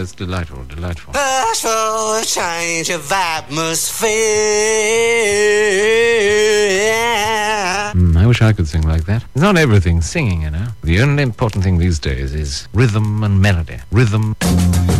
it's delightful, delightful. Ask for a change of atmosphere. I wish I could sing like that. It's not everything singing, you know. The only important thing these days is rhythm and melody. Rhythm.